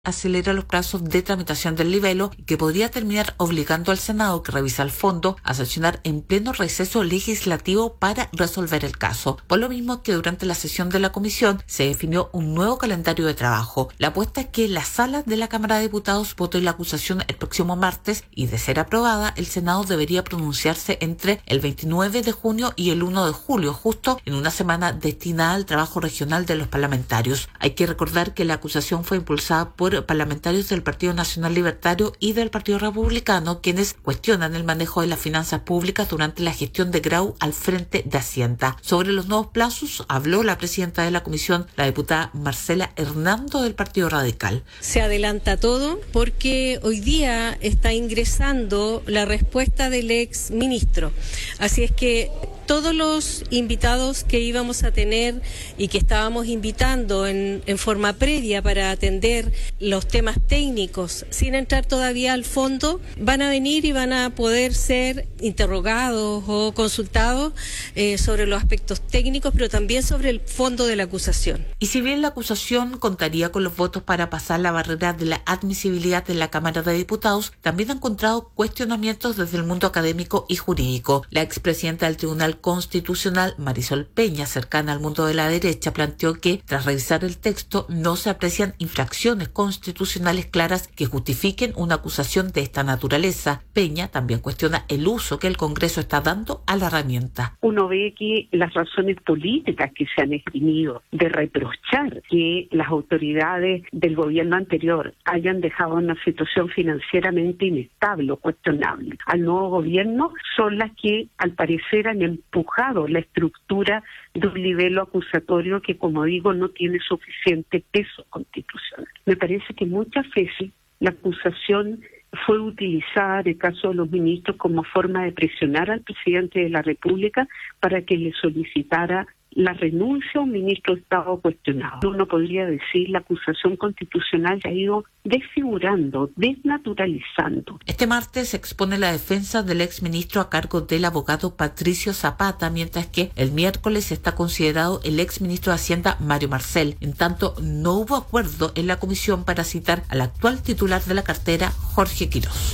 acelera los plazos de tramitación del libelo y que podría terminar obligando al Senado, que revisa el fondo, a sesionar en pleno receso legislativo para resolver el caso. Por lo mismo que durante la sesión de la comisión se definió un nuevo calendario de trabajo. La apuesta es que la sala de la Cámara de Diputados vote la acusación el próximo martes y, de ser aprobada, el Senado debería pronunciarse entre el 29 de junio y el 1 de julio, justo en una semana destinada al trabajo regional de los parlamentarios. Hay que recordar que la acusación fue impulsada por parlamentarios del Partido Nacional Libertario y del Partido Republicano, quienes cuestionan el manejo de las finanzas públicas durante la gestión de Grau al frente de Hacienda. Sobre los nuevos plazos habló la presidenta de la comisión, la diputada Marcela Hernando del Partido Radical. Se adelanta todo porque hoy día está ingresando la respuesta del ex ministro. Así es que todos los invitados que íbamos a tener y que estábamos invitando en forma previa para atender los temas técnicos, sin entrar todavía al fondo, van a venir y van a poder ser interrogados o consultados sobre los aspectos técnicos, pero también sobre el fondo de la acusación. Y si bien la acusación contaría con los votos para pasar la barrera de la admisibilidad en la Cámara de Diputados, también ha encontrado cuestionamientos desde el mundo académico y jurídico. La expresidenta del Tribunal Constitucional, Marisol Peña, cercana al mundo de la derecha, planteó que, tras revisar el texto, no se aprecian infracciones constitucionales claras que justifiquen una acusación de esta naturaleza. Peña también cuestiona el uso que el Congreso está dando a la herramienta. Uno ve que las razones políticas que se han esgrimido de reprochar que las autoridades del gobierno anterior hayan dejado una situación financieramente inestable o cuestionable al nuevo gobierno son las que, al parecer, han empujado la estructura de un libelo acusatorio que, como digo, no tiene suficiente peso constitucional. Me parece que muchas veces la acusación fue utilizada, en el caso de los ministros, como forma de presionar al presidente de la República para que le solicitara la renuncia a un ministro de Estado cuestionado. Uno podría decir la acusación constitucional se ha ido desfigurando, desnaturalizando. Este martes se expone la defensa del exministro a cargo del abogado Patricio Zapata, mientras que el miércoles está considerado el exministro de Hacienda Mario Marcel. En tanto, no hubo acuerdo en la comisión para citar al actual titular de la cartera, Jorge Quirós.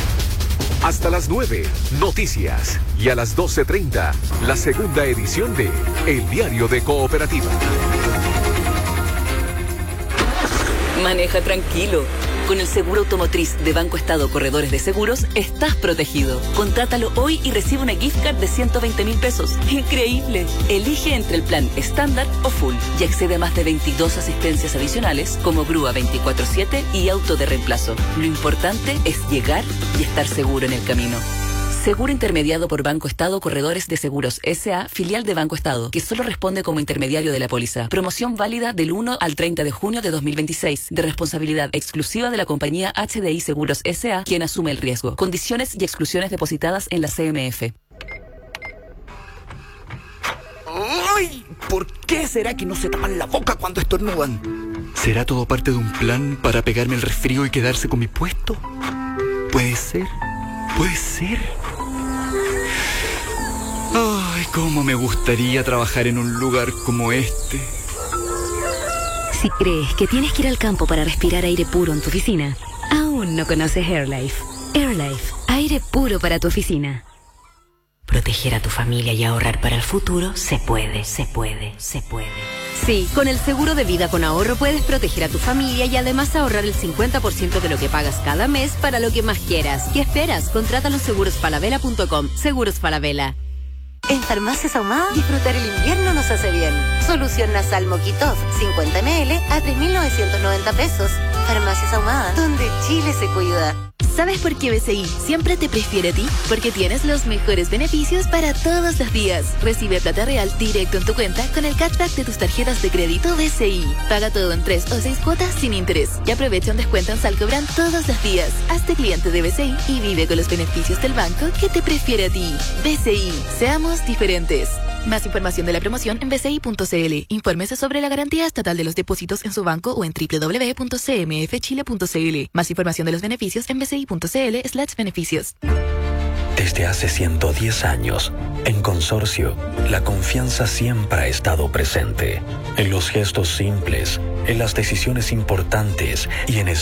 Hasta las 9, noticias. Y a las 12:30, la segunda edición de El Diario de Cooperativa. Maneja tranquilo. Con el seguro automotriz de Banco Estado Corredores de Seguros, estás protegido. Contrátalo hoy y recibe una gift card de 120.000 pesos. ¡Increíble! Elige entre el plan estándar o full y accede a más de 22 asistencias adicionales como grúa 24/7 y auto de reemplazo. Lo importante es llegar y estar seguro en el camino. Seguro intermediado por Banco Estado Corredores de Seguros S.A., filial de Banco Estado, que solo responde como intermediario de la póliza. Promoción válida del 1 al 30 de junio de 2026, de responsabilidad exclusiva de la compañía HDI Seguros S.A., quien asume el riesgo. Condiciones y exclusiones depositadas en la CMF. ¡Ay! ¿Por qué será que no se tapan la boca cuando estornudan? ¿Será todo parte de un plan para pegarme el resfrío y quedarse con mi puesto? Puede ser. Puede ser. Ay, cómo me gustaría trabajar en un lugar como este. Si crees que tienes que ir al campo para respirar aire puro en tu oficina, aún no conoces AirLife. AirLife, aire puro para tu oficina. Proteger a tu familia y ahorrar para el futuro se puede, se puede, se puede. Sí, con el seguro de vida con ahorro puedes proteger a tu familia y además ahorrar el 50% de lo que pagas cada mes para lo que más quieras. ¿Qué esperas? Contrátalo en segurosfalabella.com. Seguros Falabella. En Farmacias Ahumada, disfrutar el invierno nos hace bien. Solución nasal Moquitov, 50 ml a 3.990 pesos. Farmacias Ahumada, donde Chile se cuida. ¿Sabes por qué BCI siempre te prefiere a ti? Porque tienes los mejores beneficios para todos los días. Recibe plata real directo en tu cuenta con el cashback de tus tarjetas de crédito BCI. Paga todo en 3 o 6 cuotas sin interés. Y aprovecha un descuento en Salcobran todos los días. Hazte cliente de BCI y vive con los beneficios del banco que te prefiere a ti. BCI. Seamos diferentes. Más información de la promoción en bci.cl. Infórmese sobre la garantía estatal de los depósitos en su banco o en www.cmfchile.cl. Más información de los beneficios en bci.cl/beneficios. Desde hace 110 años, en Consorcio, la confianza siempre ha estado presente. En los gestos simples, en las decisiones importantes y en